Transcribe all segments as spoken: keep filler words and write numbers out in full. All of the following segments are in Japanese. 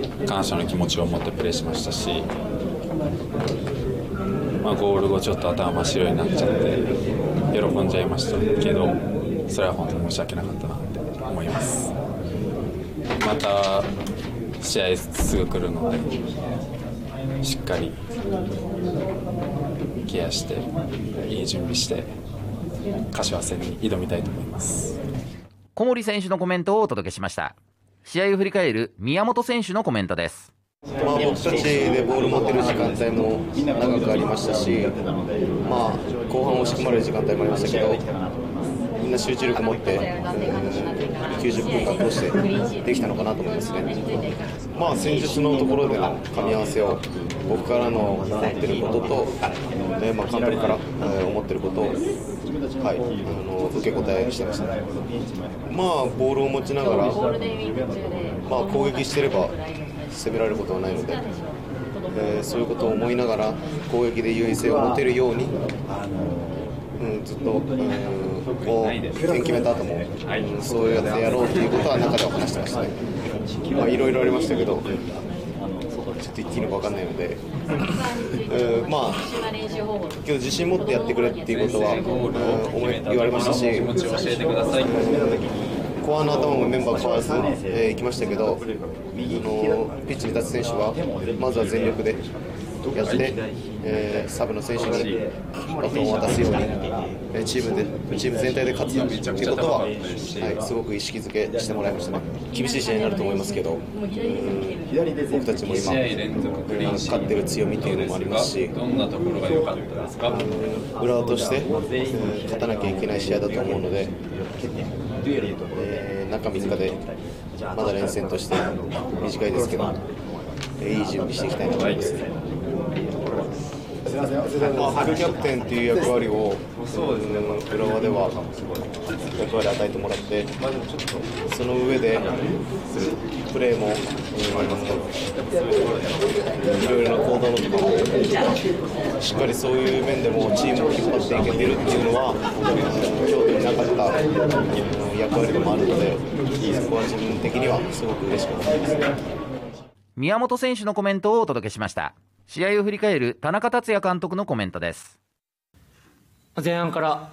感謝の気持ちを持ってプレーしましたし、まあ、ゴール後ちょっと頭真っ白になっちゃって喜んじゃいましたけど、それは本当に申し訳なかったなって思います。また試合すぐ来るのでしっかりケアしていい準備して柏戦に挑みたいと思います。 小森選手のコメントをお届けしました。試合を振り返る宮本選手のコメントです。 まあ、僕たちでボール持ってる時間帯も長くありましたし、まあ、後半押し込まれる時間帯もありましたけど、みんな集中力持って、うん、きゅうじゅっぷん確保してできたのかなと思いますね。まあ、戦術のところでの噛み合わせを僕からの思ってることと、ねまあ、監督から、えー、思ってることを、はい、あの受け答えしてましたね。まあ、ボールを持ちながら、まあ、攻撃してれば攻められることはないので、えー、そういうことを思いながら攻撃で優位性を持てるように、うん、ずっと、うん、こう点決めた後も、うん、そうやってやろうということは中では話してましたね。まあ、いろいろありましたけど、ちょっと言っていいのか分かんないので、うん、まあ今日自信持ってやってくれっていうことは、うん、思い言われましたし、後半の頭もメンバー変わらず、えー、行きましたけど、のピッチに立つ選手はまずは全力でやって、えー、サブの選手にバトンを渡すように、えー、チームでチーム全体で勝つということは、はい、すごく意識づけしてもらいましたね。厳しい試合になると思いますけど、うん僕たちも今、勝ってる強みというのもありますし、浦和として、えー、勝たなきゃいけない試合だと思うので、えー、中みっかでまだ連戦として短いですけど、えー、いい準備していきたいなと思いますね。まあ、副キャプテンという役割を浦和では役割を与えてもらって、その上でプレーも、うん、いろいろな行動のところしっかりそういう面でもチームを引っ張っていけてるっていうのは京都になかった役割でもあるので、そこは自分的にはすごく嬉しかったです。 宮本選手のコメントをお届けしました。試合を振り返る田中達也監督のコメントです。 前半から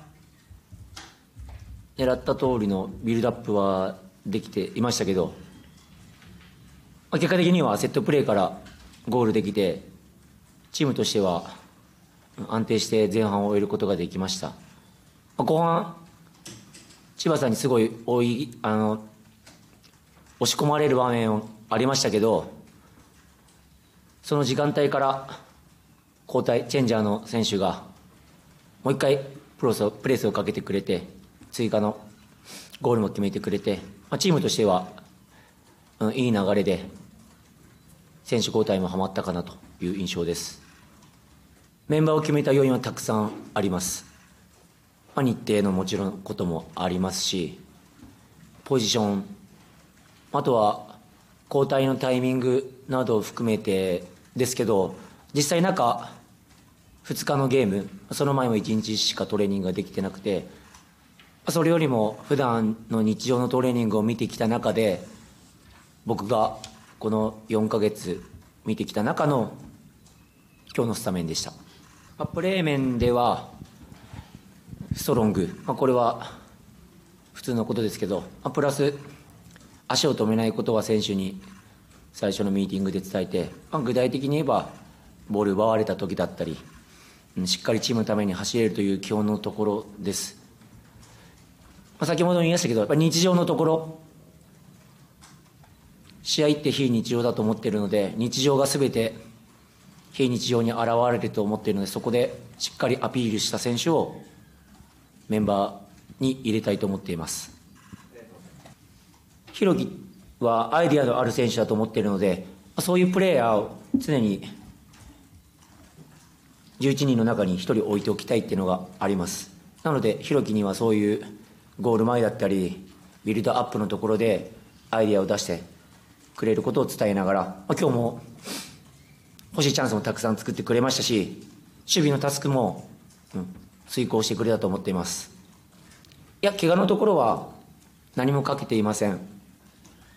狙った通りのビルドアップはできていましたけど、結果的にはセットプレーからゴールできて、チームとしては安定して前半を終えることができました。後半千葉さんにすごい追いあの押し込まれる場面ありましたけど、その時間帯から交代チェンジャーの選手がもう一回プレスをプレスをかけてくれて、追加のゴールも決めてくれて、まあ、チームとしては、うん、いい流れで選手交代もはまったかなという印象です。メンバーを決めた要因はたくさんあります。まあ、日程のもちろんこともありますし、ポジション、あとは交代のタイミングなどを含めてですけど、実際中ふつかのゲーム、その前もいちにちしかトレーニングができてなくて、それよりも普段の日常のトレーニングを見てきた中で、僕がこのよんかげつ見てきた中の今日のスタメンでした。プレー面ではストロング、これは普通のことですけど、プラス足を止めないことは選手に最初のミーティングで伝えて、具体的に言えばボール奪われた時だったり、しっかりチームのために走れるという基本のところです。先ほども言いましたけど、やっぱり日常のところ、試合って非日常だと思っているので、日常がすべて非日常に現れると思っているので、そこでしっかりアピールした選手をメンバーに入れたいと思っています。弘樹はアイデアのある選手だと思っているので、そういうプレーヤーを常にじゅういちにんの中にひとり置いておきたいっていうのがあります。なので弘樹にはそういうゴール前だったりビルドアップのところでアイデアを出してくれることを伝えながら、まあ、今日も欲しいチャンスもたくさん作ってくれましたし、守備のタスクも、うん、遂行してくれたと思っています。いや、怪我のところは何もかけていません。